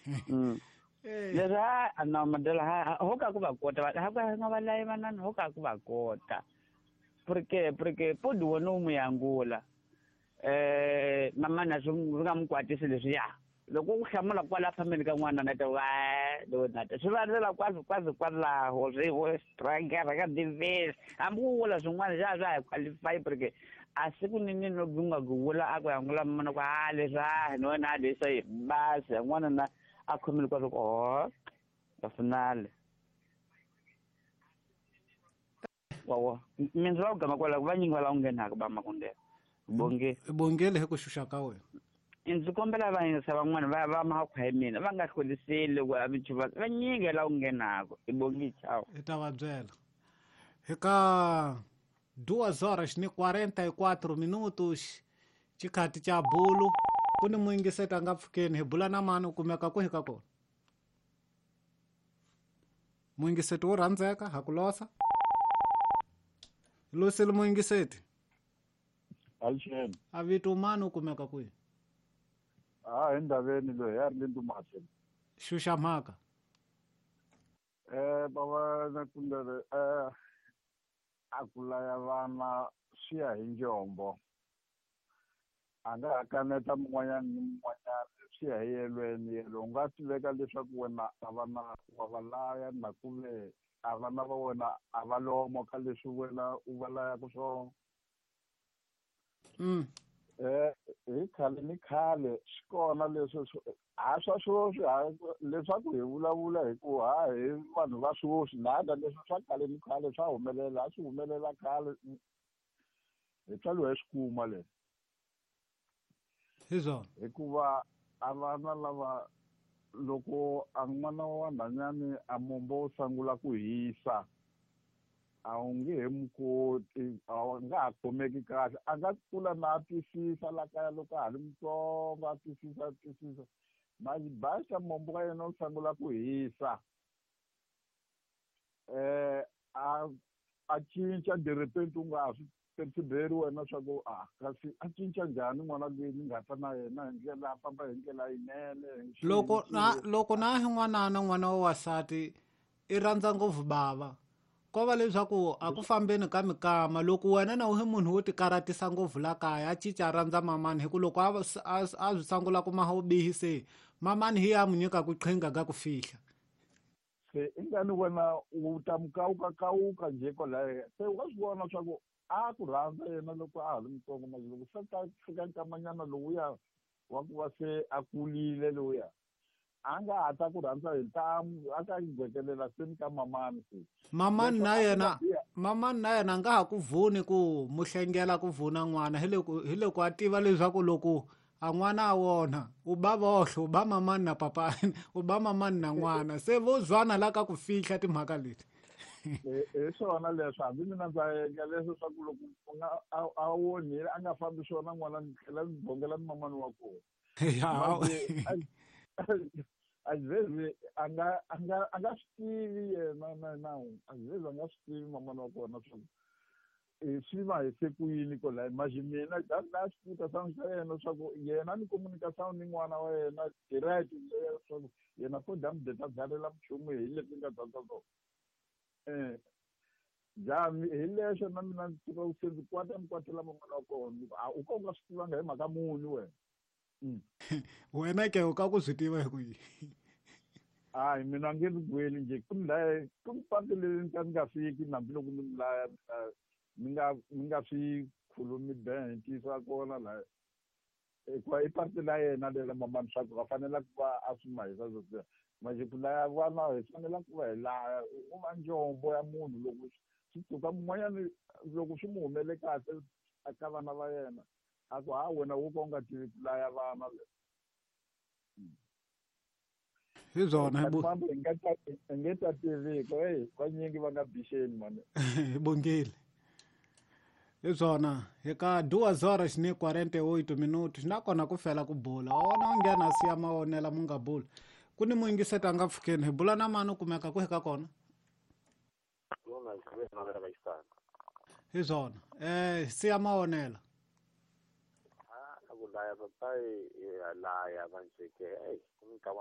leswa ana madela ha ho ka ku ba kota ha ka nga ba lai manana ho ka ku ba kota porque podi wona mu yangula mama na nga mkwatisi leswi ya loko u hlamula kwala family ka n'wana na wa lo na swi va kwazi kwalaho ho striker ka divis ambula swin'wana swa qualify porque a siku nini no gunga gula a ku yangula mama kwa leswa no na leswi basi n'wana na a khomile kwa loko ka finale wawo minzwa ugama kwala ku vanyingi va la ungenaka ba makundela bongele he ku shusha ka wena ndzi kombela vanyisa van'wana va makhwa hi mina va nga hloliseli ku avichuva va nyingi la ungenako ibongi chao i ta va byela eka 2 horas ni 44 minutos chikhati cha bulu ku ni muingiseti a nga pfukeni hi bula na mani u kumeka ku hi ka kona muingiseti wo rhandzeka ha ku losa losile muingiseti Alshen. a vito mani u kumeka kwihi Endhaveni loyi ya ri le Ndumaseni. xuxa mhaka Baba na kundere a ku laya vana swi ya hi njombo a nga ha kaneta mun'wanyana ni mun'wanyana swi ya hi yelweni yelo u nga swi veka leswaku wena a va na wa va laya na ku ve a vana va wena a va lomo ka leswi wena u va layaka swona hi khale ni khale swi kona leswi swa swoswi leswaku hi vulavula hi ku hi vanhu va swoswi nada leswi swa khale ni khale swa humelela a swi humelela khale hi tswaliwa hi swikuma leswi hi swona hikuva a vana lava loko a n'wana wa nhwanyani a mombo wo sungula ku hisa a wu nge he mukoti a nga ha khomeki kahle a nga kula na a twisisa la kaya loko a ha ri mutsongo a twisisa basa mombo wa yena u sungula ku hisa a cinca direpenti u nga ha swi perciberi wena swa ku kasi a cinca njhani n'wana loyi ni nga ta na yena hi ndlela a famba hi ndlela yinene loko na hi n'wana wa wasati i rhandza ngopfu bava ko va leswaku a ku fambeni ka mikama loko wena na u hi munhu wo ti karatisa ngopfu la kaya a cinca a rhandza mamani hi ku loko a swi sungula ku maha u bihise mamani hi ya mu nyika ku qhinga ka ku fihla se i ngani wena u ta mukawukakawuka nje kwalaya se u nga swi vona swa ku a ku rhandza yena loko a ha ri mutsongo ma loko se ta fika nkamanyana lowuya wa ku va se a kulile lowuya a nga ha ta ku rhandza hi ntamu a ta gwekelela seni ka mamani mamani na yena a nga ha ku vhuni ku muhlengela ku vhuna n'wana hi loko a tiva leswaku loko a n'wana a wona u ba vohle u ba mamani na papa u ba mamani na n'wana se vo zwana la ka ku fihla timhaka leti hi swona leswi hambi mina ndza endla leswo swa ku loko u nga a wonhile a nga fambi swona n'wana ni tlhela ni bongela ni mamani wa kona azvezi a nga swi tivi yena na azvezi a nga swi tivi mamani wa kona swa ku swi va hise ku yini kwalahi maji mina na swi tiva sangu xa yena swa ku yena ni communication ni n'wana wa yena direct swa ku yena fo dambe ta byalela muchumu hi leswi nga ta tona njhani hi leswo na mina ndzi tiva ku se ndzi ni kwatela mamani wa kona u ka u nga swi tivanga hi mhaka muni wena wena ke u ka ku swi tiva hi kwihi hayi mina a nge ni gweli nje ku ni patu leyi ni nga fiki hambiloko ni mi laya mi nga swi khulumi bentisa kona la hikuva i patu la yena lela mamani swa ku va fanele ku va a swi mahisa sweswiya manje ku laya vana hi fanele ku va hi laya u va njombo ya munhu loko swi tuka mun'wanyana loko swi mu humele kahle aka vana va yena a ku wena wo ka u nga tivi ku laya vana hi byona hi nge ta tiviko vanyingi va nga bixeni mani hi bongile hi byona hi ka 2 horas ni 48 minutos nakona ku fela ku bula wona u nghena siya mawonela mu nga bula ku ni muingiseti a nga pfukeni hi bula na mani u kumeka ku hi ka kona hi byona siya mawonela laya papai laya manjeke hey kumika